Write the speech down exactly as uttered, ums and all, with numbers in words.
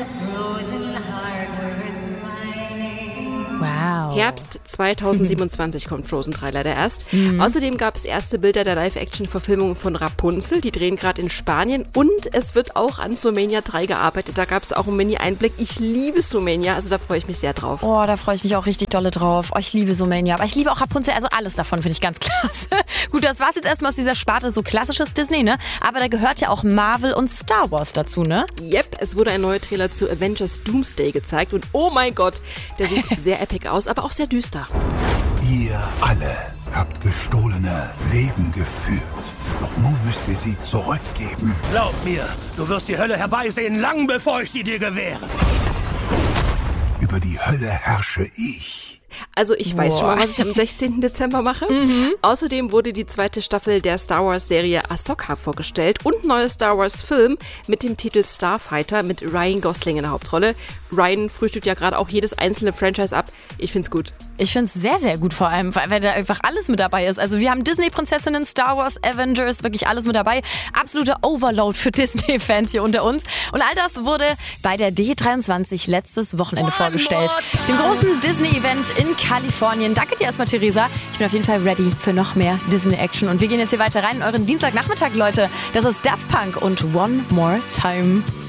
Wow. Herbst zweitausendsiebenundzwanzig kommt Frozen drei leider erst. Mhm. Außerdem gab es erste Bilder der Live-Action-Verfilmung von Rapunzel. Die drehen gerade in Spanien. Und es wird auch an Zoomania drei gearbeitet. Da gab es auch einen Mini-Einblick. Ich liebe Zoomania, also da freue ich mich sehr drauf. Oh, da freue ich mich auch richtig dolle drauf. Oh, ich liebe Zoomania. Aber ich liebe auch Rapunzel. Also alles davon finde ich ganz klasse. Gut, das war's jetzt erstmal aus dieser Sparte. So klassisches Disney, ne? Aber da gehört ja auch Marvel und Star Wars dazu, ne? Yep, es wurde ein neuer Trailer zu Avengers Doomsday gezeigt. Und oh mein Gott, der sieht sehr epic aus, aber auch sehr düster. Ihr alle habt gestohlene Leben geführt. Doch nun müsst ihr sie zurückgeben. Glaub mir, du wirst die Hölle herbeisehen, lang bevor ich sie dir gewähre. Über die Hölle herrsche ich. Also ich weiß Boah. schon mal, was ich am sechzehnten Dezember mache. Mhm. Außerdem wurde die zweite Staffel der Star Wars Serie Ahsoka vorgestellt und ein neuer Star Wars Film mit dem Titel Starfighter mit Ryan Gosling in der Hauptrolle. Ryan frühstückt ja gerade auch jedes einzelne Franchise ab. Ich find's gut. Ich find's sehr, sehr gut vor allem, weil, weil da einfach alles mit dabei ist. Also wir haben Disney-Prinzessinnen, Star Wars, Avengers, wirklich alles mit dabei. Absoluter Overload für Disney-Fans hier unter uns. Und all das wurde bei der D dreiundzwanzig letztes Wochenende One vorgestellt. Dem großen Disney-Event in Kalifornien. Danke dir erstmal, Theresa. Ich bin auf jeden Fall ready für noch mehr Disney-Action. Und wir gehen jetzt hier weiter rein in euren Dienstagnachmittag, Leute. Das ist Daft Punk und One More Time.